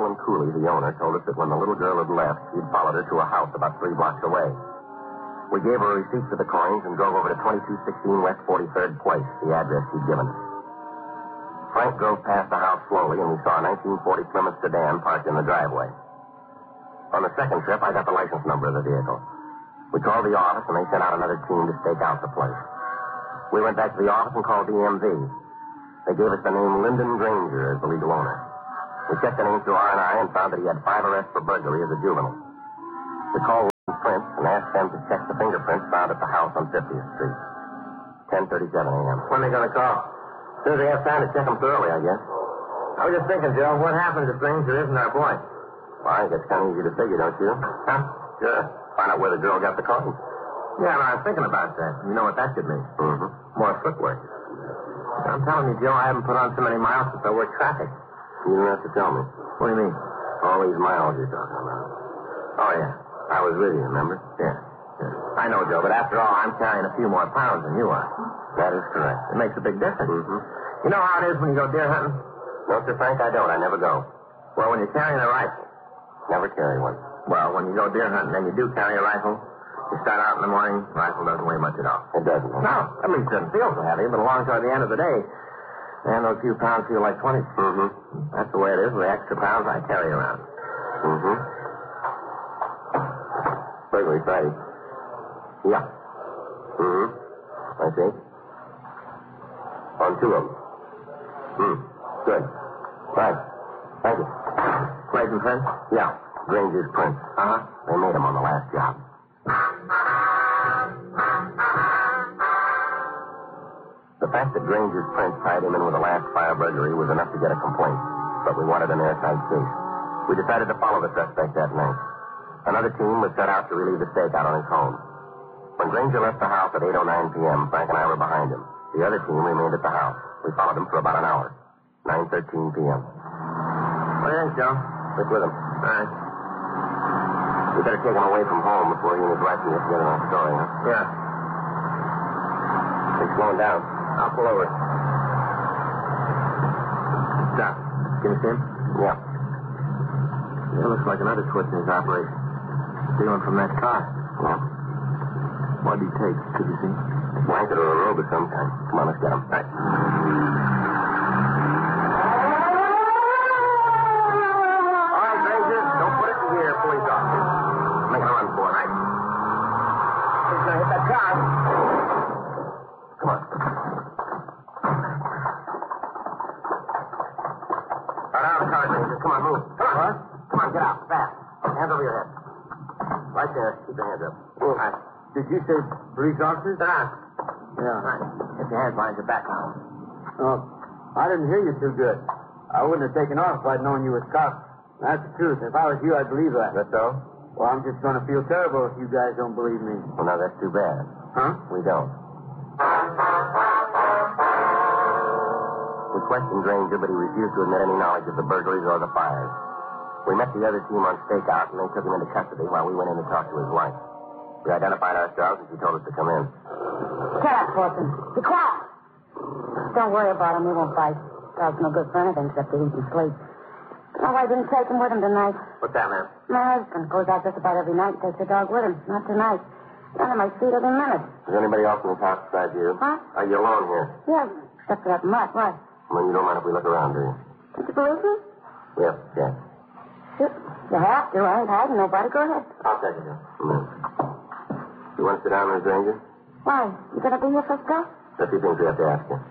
Evelyn Cooley, the owner, told us that when the little girl had left, he'd followed her to a house about 3 blocks away. We gave her a receipt for the coins and drove over to 2216 West 43rd Place, the address she'd given us. Frank drove past the house slowly, and we saw a 1940 Plymouth sedan parked in the driveway. On the second trip, I got the license number of the vehicle. We called the office, and they sent out another team to stake out the place. We went back to the office and called DMV. They gave us the name Lyndon Granger as the legal owner. We checked the name through R&I and found that he had 5 arrests for burglary as a juvenile. We called Prince and asked them to check the fingerprints found at the house on 50th Street. 10:37 a.m. When are they going to call? As soon as they have time to check them thoroughly, I guess. I was just thinking, Joe, what happens if Granger isn't our boy? Well, I think it's kind of easy to figure, don't you? Huh? Sure. Find out where the girl got the coin. Yeah, I was thinking about that. You know what that could mean? Mm-hmm. More footwork. I'm telling you, Joe, I haven't put on so many miles since I worked traffic. You don't have to tell me. What do you mean? All these miles you're talking about. Oh, yeah. I was with you, remember? Yeah. I know, Joe, but after all, I'm carrying a few more pounds than you are. That is correct. It makes a big difference. Mm-hmm. You know how it is when you go deer hunting? No, Sir Frank, I don't. I never go. Well, when you're carrying a rifle. Never carry one. Well, when you go deer hunting and you do carry a rifle, you start out in the morning, rifle doesn't weigh much at all. It doesn't. Huh? No, I mean, it doesn't feel so heavy, but along toward the end of the day, man, those few pounds feel like 20. Mm-hmm. That's the way it is with the extra pounds I carry around. Mm-hmm. Burglary Friday. Yeah. Mm-hmm. I see. On 2 of them. Good. Right. Thank you. Clayton Prince? Yeah. Granger's prints. Uh-huh. They made them on the last job. The fact that Granger's prints tied him in with the last fire burglary was enough to get a complaint, but we wanted an airtight case. We decided to follow the suspect that night. Another team was set out to relieve the stakeout on his home. When Granger left the house at 8:09 p.m., Frank and I were behind him. The other team remained at the house. We followed him for about an hour. 9:13 p.m. What do you think, Joe? Stick with him. All right. We better take him away from home before he and his wife can get together on a story, huh? Yeah. He's slowing down. I'll pull over. Stop. Can you see him? Yeah. It looks like another twist in his operation. Stealing from that car. Yeah. What did he take? Could you see? A blanket or a robe of some kind. Come on, let's get him. Right. All right, Granger. Don't put it in gear, police officer. Making a run for it. Right. He's going to hit that car. Come on. Start out of the car, Granger. Come on, move. Come on. What? Come on, get out. Fast. Hands over your head. Right there. Keep your hands up. All right. Did you say police officers? Yeah. Right. Get your hands behind your back now. Oh, I didn't hear you too good. I wouldn't have taken off if I'd known you was cops. That's the truth. If I was you, I'd believe that. That's so? Well, I'm just going to feel terrible if you guys don't believe me. Well, now that's too bad. Huh? We don't. We questioned Granger, but he refused to admit any knowledge of the burglaries or the fires. We met the other team on stakeout, and they took him into custody while we went in to talk to his wife. We identified ourselves, and she told us to come in. Shut up, Wilson. Be quiet. Don't worry about him. He won't bite. Dog's no good for anything except to eat and sleep. No, I didn't take him with him tonight. What's that, ma'am? My husband goes out just about every night and takes the dog with him. Not tonight. He's under my feet every minute. Is there anybody else in this house besides you? Huh? Are you alone here? Yeah, except for that mutt. What? Well, you don't mind if we look around, do you? Did you believe me? Yes, yes. You have to. I ain't hiding nobody. Go ahead. I'll take it, Joe. You want to sit down, Miss Granger? Why? You gonna be here for stuff? A few things we have to ask you.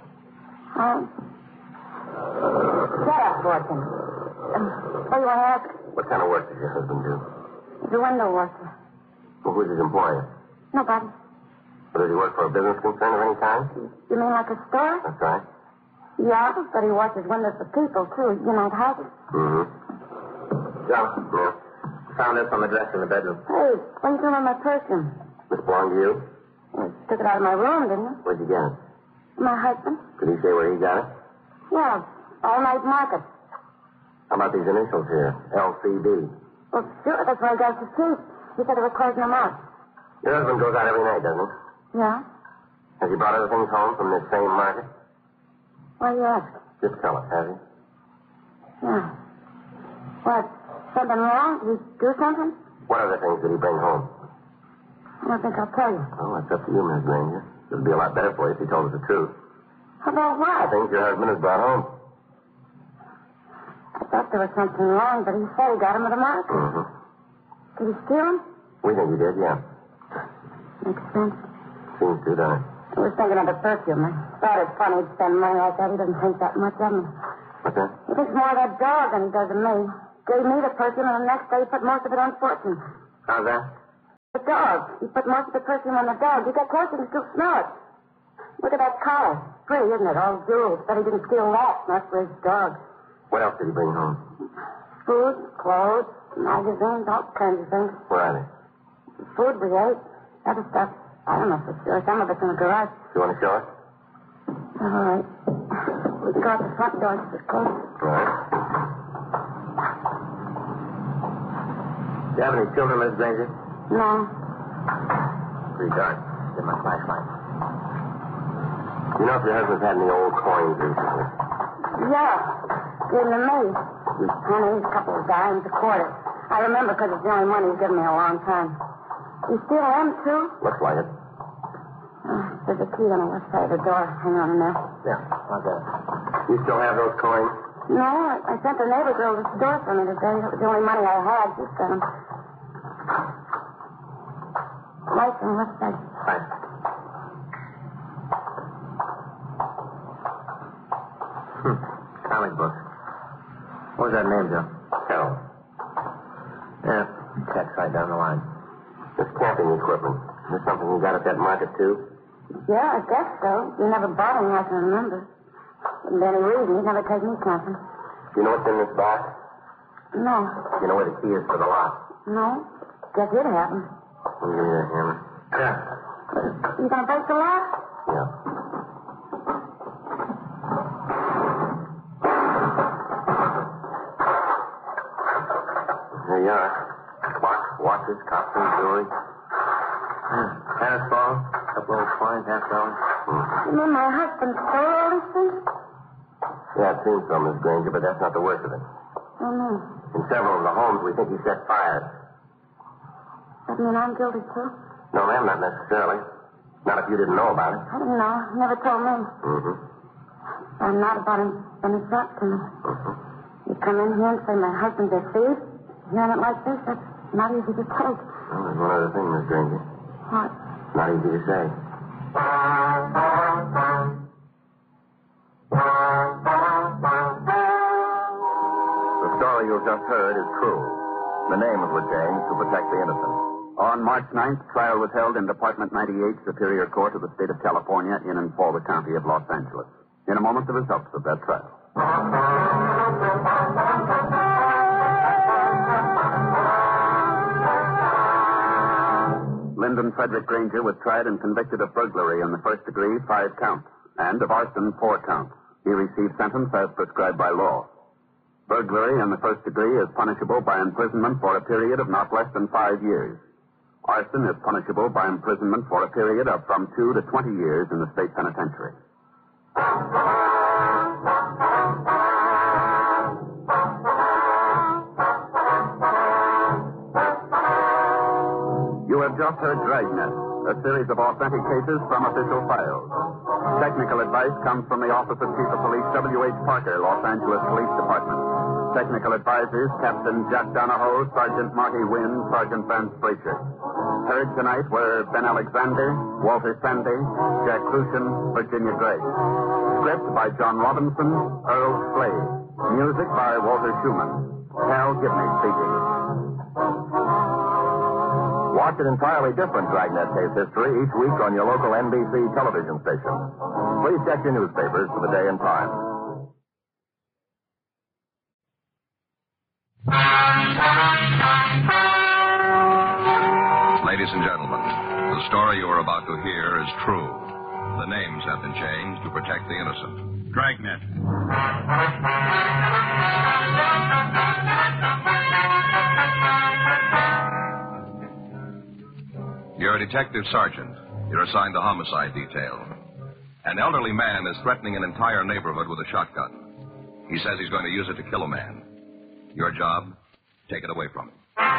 Shut up, Fortune. What do you want to ask? What kind of work does your husband do? He's a window washer. Well, who's his employer? Nobody. Well, does he work for a business concern of any kind? You mean like a store? That's right. Yeah, but he washes windows for people, too. You know, houses. Mm-hmm. Joe. Yeah. Found this on the dresser in the bedroom. Hey, what are you doing with my perfume? This belong to you? You took it out of my room, didn't you? Where'd you get it? My husband? Could he say where he got it? Yeah, all night market. How about these initials here? LCD. Well, sure, that's where I got the seat. He said it was closing them out. Your husband goes out every night, doesn't he? Yeah? Has he brought other things home from this same market? Why you ask? Just tell us, has he? Yeah. What? Something wrong? Did he do something? What other things did he bring home? I don't think I'll tell you. Oh, that's up to you, Miss Granger. It would be a lot better for you if he told us the truth. How about what? Things your husband has brought home. I thought there was something wrong, but he said he got him at a market. Mm-hmm. Did he steal him? We think he did, yeah. Makes sense. Seems to, doesn't it? I was thinking of the perfume. I thought it's funny he'd spend money like that. He doesn't think that much of me. What's that? He thinks more of that dog than he does of me. Gave me the perfume, and the next day he put most of it on Fortune. How's that? The dog. He put most of the perfume on the dog. You get close, you can still smell it. Look at that collar. Pretty, isn't it? All jewels. Bet he didn't steal that. Not for his dog. What else did he bring home? Food, clothes, magazines, all kinds of things. Where are they? Food we ate. Other stuff, I don't know for sure. Some of it's in the garage. You want to show us? All right. We can go out the front door. It's closed. All right. Do you have any children, Miss Granger? No. Pretty dark. Get my flashlight. You know if your husband's had any old coins recently? Yeah. Gave them to me. Pennies, a couple of dimes, a quarter. I remember because it's the only money he's given me in a long time. You steal them, too? Looks like it. There's a key on the left side of the door. Hang on in there. Yeah. Okay. You still have those coins? No, I sent the neighbor girl to the store for me today. It was the only money I had. She sent them. Lights on the left side. Right. Comic book. What was that name, Joe? Carol. Yeah, check's right down the line. This camping equipment. Is this something you got at that market, too? Yeah, I guess so. You never bought any, I can remember. Wouldn't be any reason. He'd never take me camping. Do you know what's in this box? No. Do you know where the key is for the lock? No. Guess it happened. Can you give me that hammer? Yeah. You gonna break the lock? Yeah. There you are. Clocks, watches, costumes, jewelry. Tennis ball, a couple old coins, $50. You mean my husband stole all these things? Yeah, it seems so, Miss Granger, but that's not the worst of it. Oh, no. In several of the homes, we think he set fires. That mean I'm guilty, too? No, ma'am, not necessarily. Not if you didn't know about it. I didn't know. He never told me. Mm-hmm. I'm not about him. Then it's up to me. Mm-hmm. You come in here and say my husband's a thief. Hearing it like this, that's not easy to take. Well, there's one other thing, Miss Granger. What? Not easy to say. The story you've just heard is true. The names were changed to protect the innocent. On March 9th, trial was held in Department 98, Superior Court of the State of California, in and for the County of Los Angeles. In a moment, the results of that trial. Lyndon Frederick Granger was tried and convicted of burglary in the first degree, 5 counts, and of arson, 4 counts. He received sentence as prescribed by law. Burglary in the first degree is punishable by imprisonment for a period of not less than 5 years. Arson is punishable by imprisonment for a period of from 2 to 20 years in the state penitentiary. You have just heard Dragnet, a series of authentic cases from official files. Technical advice comes from the Office of Chief of Police W.H. Parker, Los Angeles Police Department. Technical advisors, Captain Jack Donahoe, Sergeant Marty Wynn, Sergeant Vance Frazier. Heard tonight were Ben Alexander, Walter Sandy, Jack Crucian, Virginia Gray. Script by John Robinson, Earl Slade. Music by Walter Schumann. Hal Gibney speaking. Watch an entirely different Dragnet case history each week on your local NBC television station. Please check your newspapers for the day and time. Ladies and gentlemen, the story you are about to hear is true. The names have been changed to protect the innocent. Dragnet. You're a detective sergeant. You're assigned the homicide detail. An elderly man is threatening an entire neighborhood with a shotgun. He says he's going to use it to kill a man. Your job, take it away from him.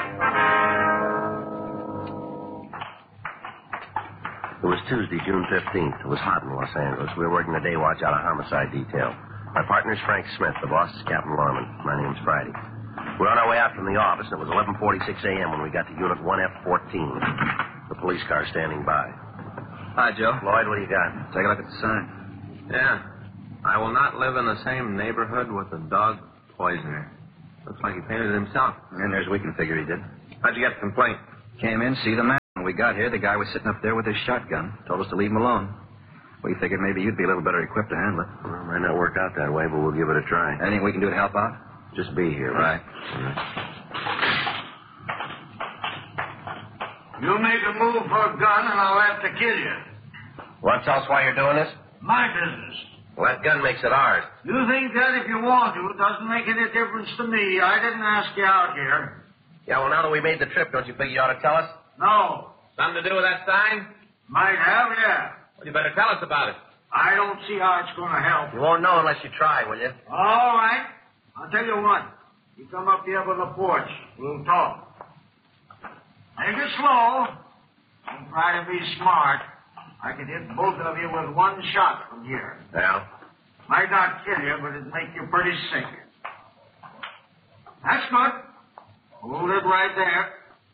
It was Tuesday, June 15th. It was hot in Los Angeles. We were working the day watch out of homicide detail. My partner's Frank Smith. The boss is Captain Lorman. My name's Friday. We're on our way out from the office, and it was 11:46 a.m. when we got to Unit 1F14. The police car standing by. Hi, Joe. Lloyd, what do you got? Take a look at the sign. Yeah. I will not live in the same neighborhood with a dog poisoner. Looks like he painted it himself. And there's we can figure he did. How'd you get the complaint? Came in, see the man. When we got here, the guy was sitting up there with his shotgun. Told us to leave him alone. We figured maybe you'd be a little better equipped to handle it. Well, it might not work out that way, but we'll give it a try. Anything we can do to help out? Just be here. Right. You make a move for a gun, and I'll have to kill you. Want to tell us why you're doing this? My business. Well, that gun makes it ours. You think that if you want to. It doesn't make any difference to me. I didn't ask you out here. Yeah, well, now that we made the trip, don't you think you ought to tell us? No. Something to do with that sign? Might have, yeah. Well, you better tell us about it. I don't see how it's going to help. You won't know unless you try, will you? All right. I'll tell you what. You come up here on the porch. We'll talk. Take it slow. Don't try to be smart. I could hit both of you with one shot from here. Yeah? Might not kill you, but it'd make you pretty sick. That's good. Hold it right there.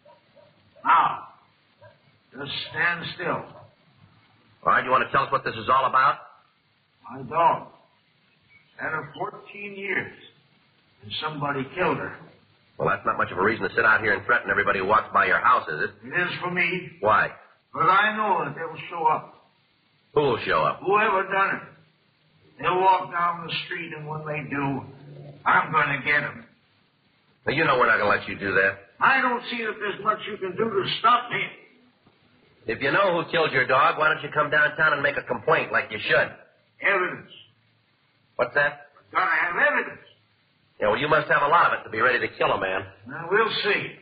Now, just stand still. All right, you want to tell us what this is all about? My dog. Had her 14 years. And somebody killed her. Well, that's not much of a reason to sit out here and threaten everybody who walks by your house, is it? It is for me. Why? But I know that they'll show up. Who will show up? Whoever done it. They'll walk down the street, and when they do, I'm going to get them. Now, you know we're not going to let you do that. I don't see that there's much you can do to stop me. If you know who killed your dog, why don't you come downtown and make a complaint like you should? Evidence. What's that? Gotta have evidence. Yeah, well, you must have a lot of it to be ready to kill a man. Now, we'll see.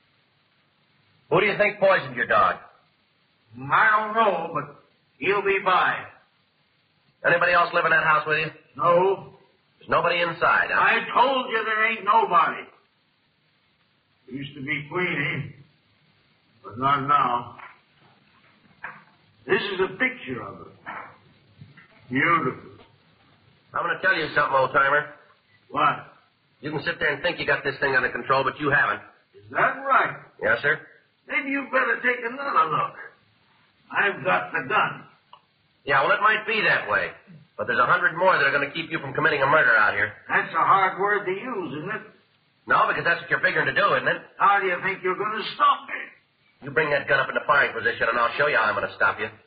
Who do you think poisoned your dog? I don't know, but he'll be by. Anybody else live in that house with you? No. There's nobody inside, huh? I told you there ain't nobody. Used to be Queenie, but not now. This is a picture of her. Beautiful. I'm going to tell you something, old-timer. What? You can sit there and think you got this thing under control, but you haven't. Is that right? Yes, sir? Maybe you better take another look. I've got the gun. Yeah, well, it might be that way. But there's 100 more that are going to keep you from committing a murder out here. That's a hard word to use, isn't it? No, because that's what you're figuring to do, isn't it? How do you think you're going to stop me? You bring that gun up into firing position, and I'll show you how I'm going to stop you.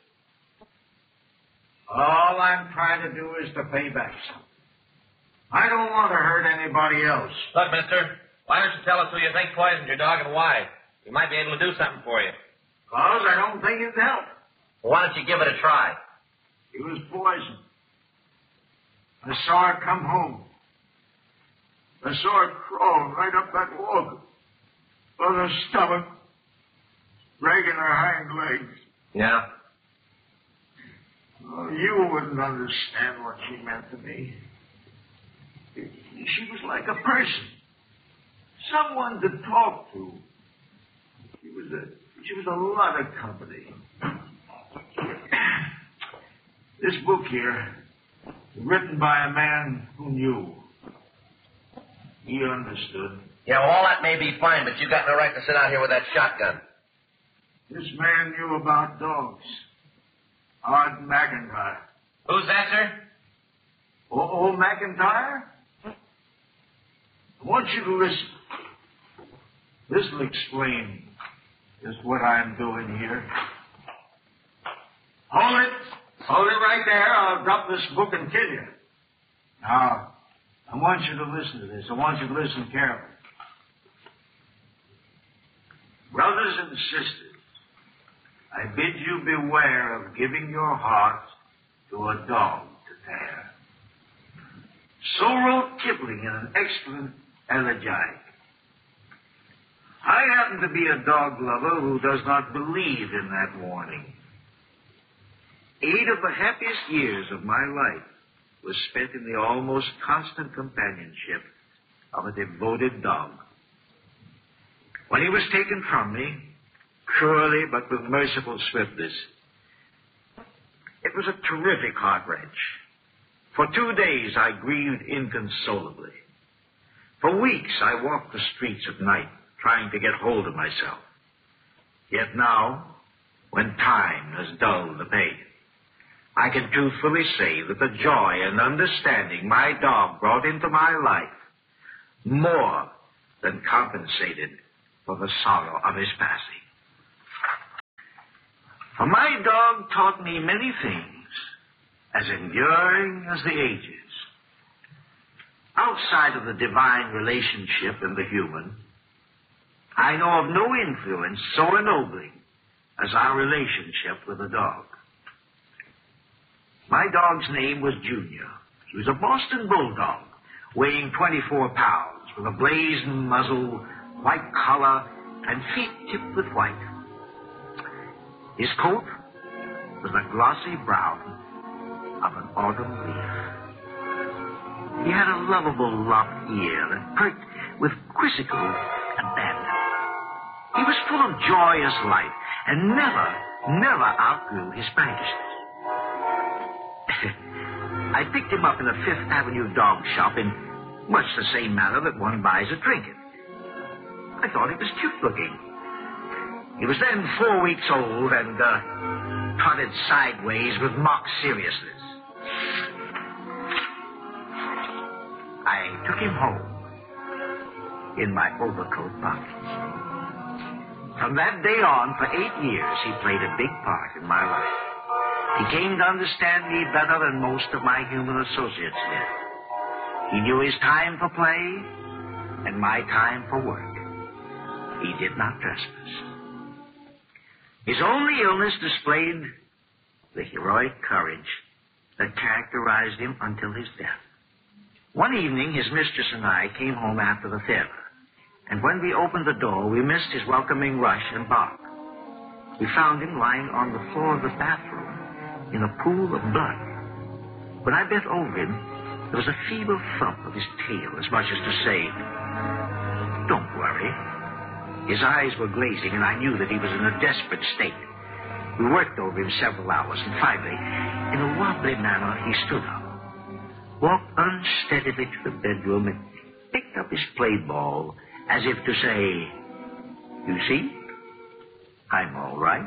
All I'm trying to do is to pay back some. I don't want to hurt anybody else. Look, mister, why don't you tell us who you think poisoned your dog and why? We might be able to do something for you. Because I don't think it'd help. Well, why don't you give it a try? He was poisoned. I saw her come home. I saw her crawl right up that walk on her stomach, dragging her hind legs. Yeah? Oh, you wouldn't understand what she meant to me. She was like a person. Someone to talk to. She was a lot of company. This book here, written by a man who knew. He understood. Yeah, well, all that may be fine, but you got no right to sit out here with that shotgun. This man knew about dogs. Art McIntyre. Who's that, sir? Old McIntyre? I want you to listen. This will explain just what I'm doing here. Hold it. Hold it right there. I'll drop this book and kill you. Now, I want you to listen to this. I want you to listen carefully. Brothers and sisters, I bid you beware of giving your heart to a dog to tear. So wrote Kipling in an excellent elegiac. I happen to be a dog lover who does not believe in that warning. 8 of the happiest years of my life was spent in the almost constant companionship of a devoted dog. When he was taken from me, cruelly but with merciful swiftness, it was a terrific heart-wrench. For 2 days I grieved inconsolably. For weeks I walked the streets at night, trying to get hold of myself. Yet now, when time has dulled the pain, I can truthfully say that the joy and understanding my dog brought into my life more than compensated for the sorrow of his passing. For my dog taught me many things, as enduring as the ages. Outside of the divine relationship and the human, I know of no influence so ennobling as our relationship with a dog. My dog's name was Junior. He was a Boston Bulldog, weighing 24 pounds, with a blazing muzzle, white collar, and feet tipped with white. His coat was the glossy brown of an autumn leaf. He had a lovable lopped ear that perked with quizzical abandon. He was full of joyous life and never outgrew his practices. I picked him up in a Fifth Avenue dog shop in much the same manner that one buys a trinket. I thought he was cute-looking. He was then 4 weeks old and trotted sideways with mock seriousness. I took him home in my overcoat pocket. From that day on, for 8 years, he played a big part in my life. He came to understand me better than most of my human associates did. He knew his time for play and my time for work. He did not trespass. His only illness displayed the heroic courage that characterized him until his death. One evening, his mistress and I came home after the theater, and when we opened the door, we missed his welcoming rush and bark. We found him lying on the floor of the bathroom in a pool of blood. When I bent over him, there was a feeble thump of his tail, as much as to say, "Don't worry." His eyes were glazing, and I knew that he was in a desperate state. We worked over him several hours, and finally, in a wobbly manner, he stood up, walked unsteadily to the bedroom, and picked up his play ball, as if to say, "You see, I'm all right."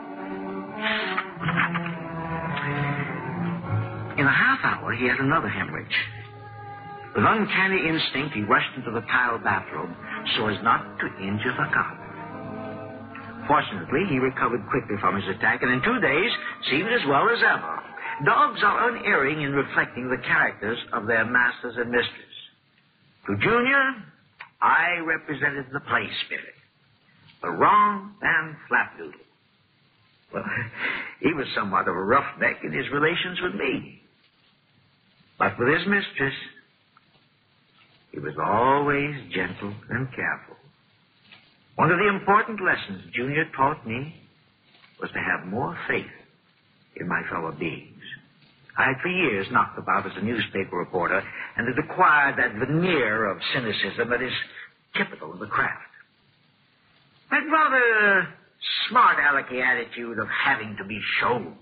In a half hour, he had another hemorrhage. With uncanny instinct, he rushed into the tile bathroom so as not to injure the carpet. Fortunately, he recovered quickly from his attack, and in 2 days seemed as well as ever. Dogs are unerring in reflecting the characters of their masters and mistresses. To Junior, I represented the play spirit, the romp and flapdoodle. Well, he was somewhat of a roughneck in his relations with me. But with his mistress, he was always gentle and careful. One of the important lessons Junior taught me was to have more faith in my fellow beings. I had for years knocked about as a newspaper reporter and had acquired that veneer of cynicism that is typical of the craft. That rather smart alecky attitude of having to be shown.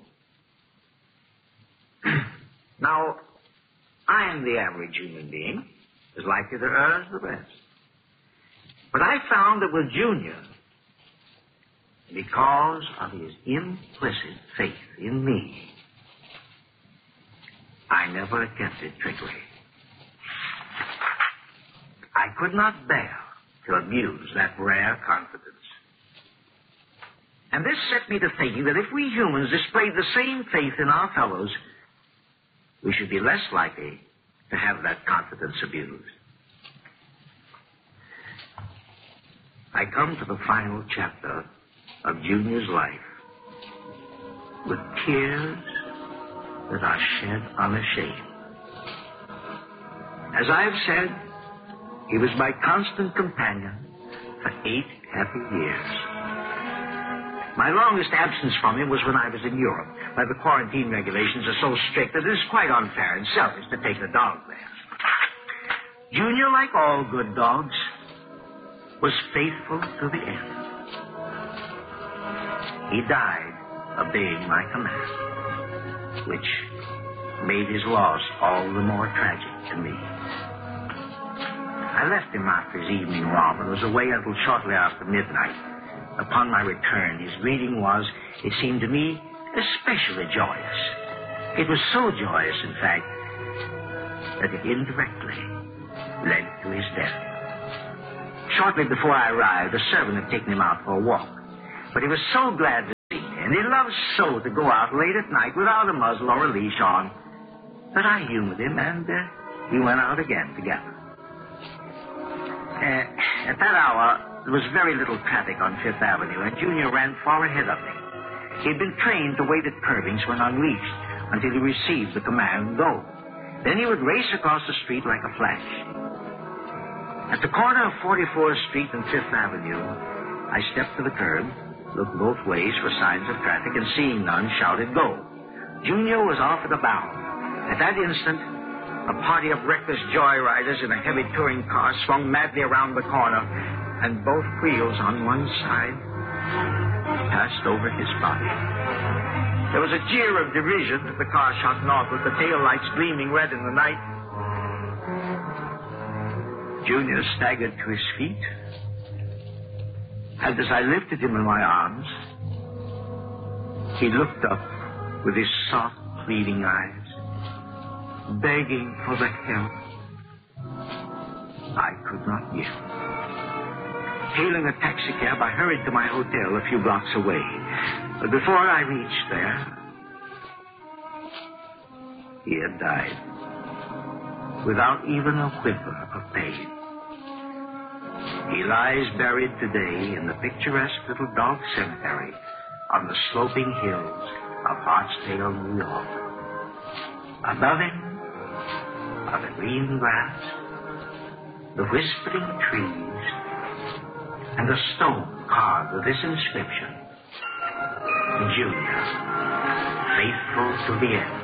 Now, I am the average human being, as likely to err as the rest. But I found that with Junior, because of his implicit faith in me, I never attempted trickery. I could not bear to abuse that rare confidence. And this set me to thinking that if we humans displayed the same faith in our fellows, we should be less likely to have that confidence abused. I come to the final chapter of Junior's life with tears that are shed unashamed. As I have said, he was my constant companion for 8 happy years. My longest absence from him was when I was in Europe, where the quarantine regulations are so strict that it is quite unfair and selfish to take the dog there. Junior, like all good dogs, was faithful to the end. He died obeying my command, which made his loss all the more tragic to me. I left him after his evening romp and was away until shortly after midnight. Upon my return, his greeting was, it seemed to me, especially joyous. It was so joyous, in fact, that it indirectly led to his death. Shortly before I arrived, a servant had taken him out for a walk. But he was so glad to see me, and he loved so to go out late at night without a muzzle or a leash on, that I humored him, and we went out again together. At that hour, there was very little traffic on Fifth Avenue, and Junior ran far ahead of me. He had been trained to wait at curbings when unleashed until he received the command, go. Then he would race across the street like a flash. At the corner of 44th Street and Fifth Avenue, I stepped to the curb, looked both ways for signs of traffic, and seeing none, shouted, go. Junior was off at a bound. At that instant, a party of reckless joyriders in a heavy touring car swung madly around the corner, and both wheels on one side passed over his body. There was a jeer of derision as the car shot north with the taillights gleaming red in the night. Junior staggered to his feet, and as I lifted him in my arms, he looked up with his soft, pleading eyes, begging for the help I could not give. Hailing a taxicab, I hurried to my hotel a few blocks away. But before I reached there, he had died without even a whimper of pain. He lies buried today in the picturesque little dog cemetery on the sloping hills of Hartsdale, New York. Above him are the green grass, the whispering trees, and a stone carved with this inscription, Junior, faithful to the end.